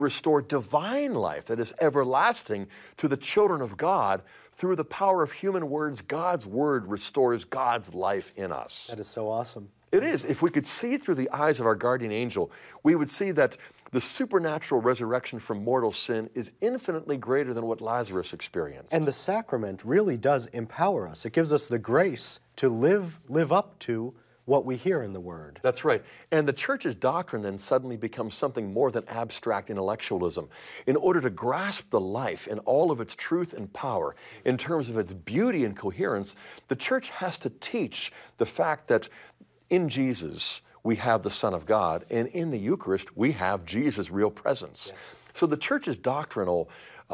restore divine life that is everlasting to the children of God through the power of human words. God's word restores God's life in us. That is so awesome. It is. If we could see through the eyes of our guardian angel, we would see that the supernatural resurrection from mortal sin is infinitely greater than what Lazarus experienced. And the sacrament really does empower us. It gives us the grace to live up to what we hear in the Word. That's right. And the Church's doctrine then suddenly becomes something more than abstract intellectualism. In order to grasp the life in all of its truth and power, in terms of its beauty and coherence, the Church has to teach the fact that in Jesus, we have the Son of God, and in the Eucharist, we have Jesus' real presence. Yes. So the Church's doctrinal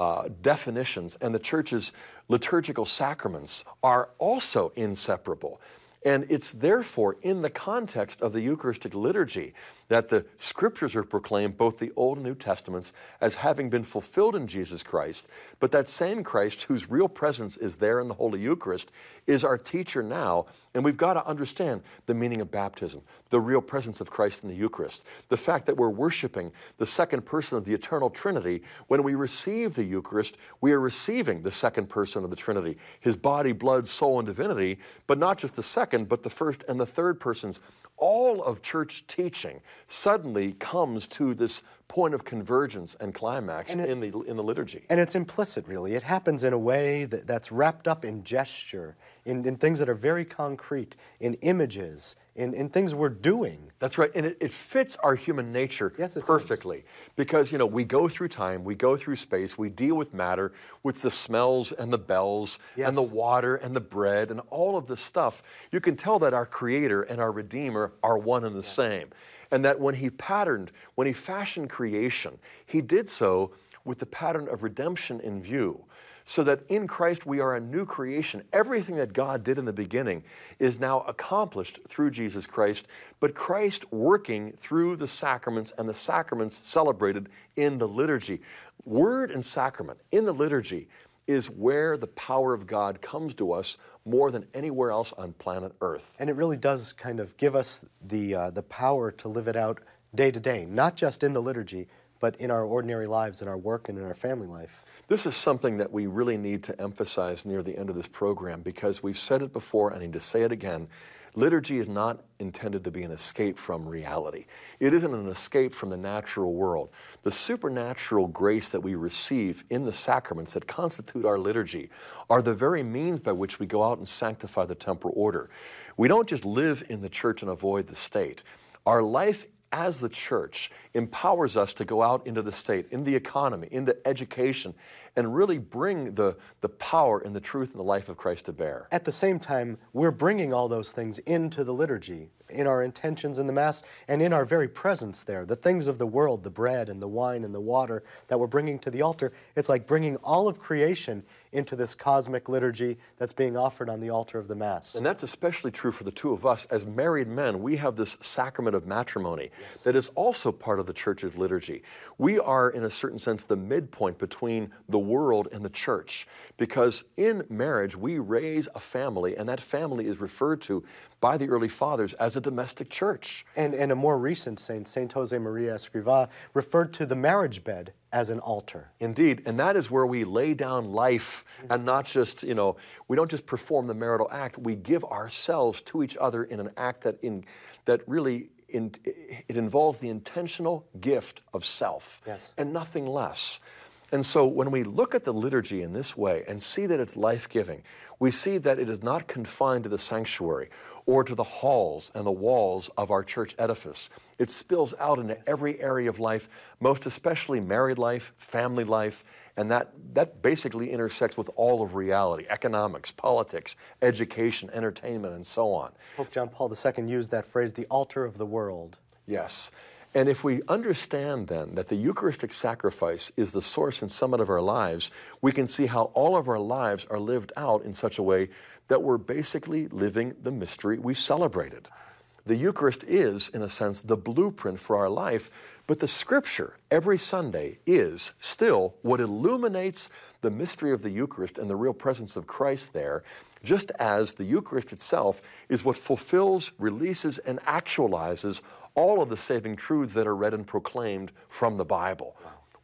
definitions and the Church's liturgical sacraments are also inseparable. And it's therefore in the context of the Eucharistic liturgy that the Scriptures are proclaimed, both the Old and New Testaments, as having been fulfilled in Jesus Christ, but that same Christ, whose real presence is there in the Holy Eucharist, is our teacher now, and we've got to understand the meaning of baptism, the real presence of Christ in the Eucharist, the fact that we're worshiping the second person of the eternal Trinity. When we receive the Eucharist, we are receiving the second person of the Trinity, his body, blood, soul, and divinity, but not just the second, but the first and the third persons. All of church teaching suddenly comes to this point of convergence and climax in the liturgy. And it's implicit, really. It happens in a way that's wrapped up in gesture, in things that are very concrete, in images, in things we're doing. That's right, and it fits our human nature perfectly. Does. Because, you know, we go through time, we go through space, we deal with matter, with the smells and the bells, and the water and the bread, and all of this stuff. You can tell that our Creator and our Redeemer are one and the same. And that when he fashioned creation, he did so with the pattern of redemption in view. So that in Christ we are a new creation. Everything that God did in the beginning is now accomplished through Jesus Christ, but Christ working through the sacraments, and the sacraments celebrated in the liturgy. Word and sacrament in the liturgy is where the power of God comes to us more than anywhere else on planet Earth. And it really does kind of give us the power to live it out day to day, not just in the liturgy, but in our ordinary lives, in our work, and in our family life. This is something that we really need to emphasize near the end of this program, because we've said it before, and I need to say it again. Liturgy is not intended to be an escape from reality. It isn't an escape from the natural world. The supernatural grace that we receive in the sacraments that constitute our liturgy are the very means by which we go out and sanctify the temporal order. We don't just live in the church and avoid the state. Our life as the church empowers us to go out into the state, in the economy, into education, and really bring the power and the truth and the life of Christ to bear. At the same time, we're bringing all those things into the liturgy, in our intentions in the Mass, and in our very presence there. The things of the world, the bread and the wine and the water that we're bringing to the altar, it's like bringing all of creation into this cosmic liturgy that's being offered on the altar of the Mass. And that's especially true for the two of us. As married men, we have this sacrament of matrimony that is also part of the church's liturgy. We are, in a certain sense, the midpoint between the world and the church, because in marriage we raise a family, and that family is referred to by the early fathers as a domestic church. And a more recent saint, Saint Josemaria Escrivá, referred to the marriage bed as an altar. Indeed, and that is where we lay down life, and not just, we don't just perform the marital act, we give ourselves to each other in an act that really it involves the intentional gift of self, and nothing less. And so when we look at the liturgy in this way and see that it's life-giving, we see that it is not confined to the sanctuary or to the halls and the walls of our church edifice. It spills out into every area of life, most especially married life, family life, and that basically intersects with all of reality: economics, politics, education, entertainment, and so on. Pope John Paul II used that phrase, the altar of the world. Yes. And if we understand then that the Eucharistic sacrifice is the source and summit of our lives, we can see how all of our lives are lived out in such a way that we're basically living the mystery we celebrated. The Eucharist is, in a sense, the blueprint for our life, but the Scripture every Sunday is still what illuminates the mystery of the Eucharist and the real presence of Christ there, just as the Eucharist itself is what fulfills, releases, and actualizes all of the saving truths that are read and proclaimed from the Bible.